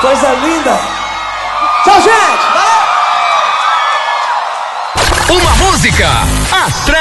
coisa linda. Tchau, gente. Valeu. Uma música atrai.